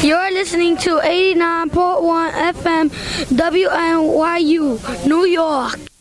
You're listening to 89.1 FM WNYU, New York.